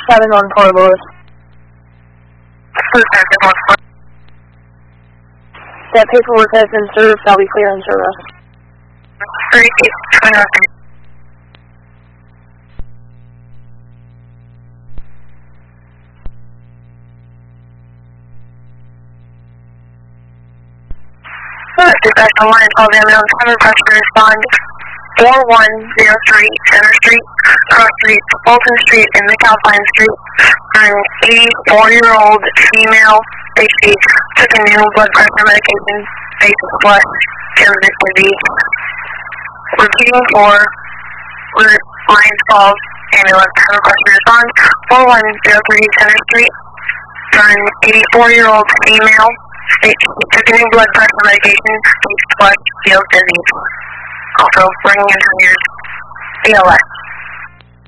714 Lewis. That paperwork has been served. I'll be clear in service. 38, 29. Dispatch on line 12 ambulance, have request to respond 4103 Center Street, Cross Street, Fulton Street, and McAlpine Street. An 84-year-old female HP took a new blood pressure medication, basic blood, Genesis disease. Repeating for line 12 ambulance, have request to respond 4103 Center Street. An 84-year-old female took a new blood pressure medication, basic blood, disease. Also, bringing in some years, BLS.